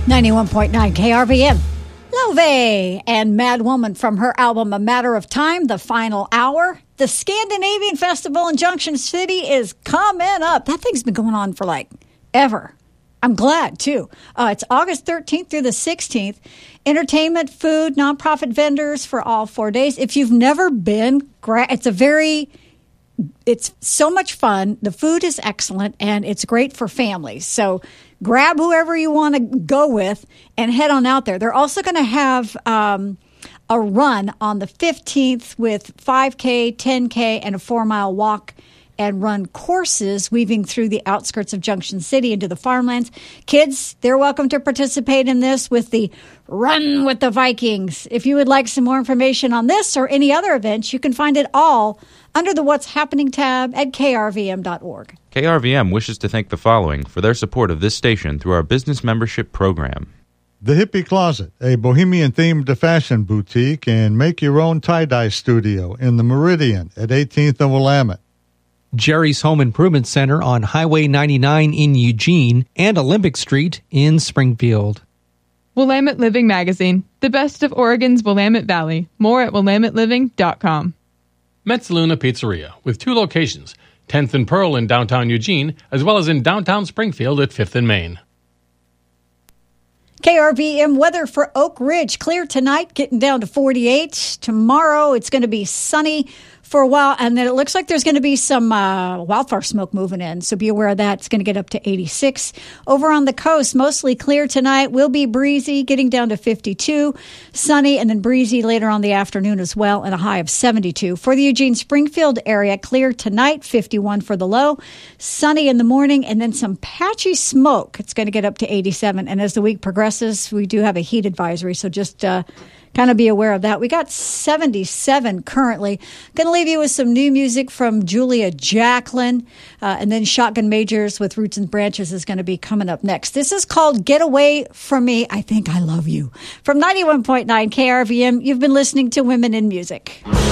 91.9 KRVM. Love and Mad Woman from her album A Matter of Time, the final hour. The Scandinavian Festival in Junction City is coming up. That thing's been going on for like ever. I'm glad, too. It's August 13th through the 16th. Entertainment, food, nonprofit vendors for all 4 days. If you've never been, it's so much fun. The food is excellent, and it's great for families. So grab whoever you want to go with and head on out there. They're also going to have a run on the 15th with 5K, 10K, and a 4-mile walk and run courses weaving through the outskirts of Junction City into the farmlands. Kids, they're welcome to participate in this with the Run with the Vikings. If you would like some more information on this or any other events, you can find it all under the What's Happening tab at krvm.org. KRVM wishes to thank the following for their support of this station through our business membership program. The Hippie Closet, a bohemian-themed fashion boutique and make-your-own tie-dye studio in the Meridian at 18th and Willamette. Jerry's Home Improvement Center on Highway 99 in Eugene and Olympic Street in Springfield. Willamette Living Magazine, the best of Oregon's Willamette Valley. More at WillametteLiving.com. Metzaluna Pizzeria, with 2 locations, 10th and Pearl in downtown Eugene, as well as in downtown Springfield at 5th and Main. KRVM weather for Oak Ridge. Clear tonight, getting down to 48. Tomorrow, it's going to be sunny for a while, and then it looks like there's going to be some wildfire smoke moving in, so be aware of that. It's going to get up to 86. Over on the coast, mostly clear tonight. Will be breezy, getting down to 52. Sunny and then breezy later on the afternoon as well, and a high of 72. For the Eugene-Springfield area, clear tonight, 51 for the low. Sunny in the morning, and then some patchy smoke. It's going to get up to 87, and as the week progresses, we do have a heat advisory, so just kind of be aware of that. We got 77 currently. Going to leave you with some new music from Julia Jacklin, and then Shotgun Majors with Roots and Branches is going to be coming up next. This is called Get Away From Me, I Think I Love You. From 91.9 KRVM, you've been listening to Women in Music.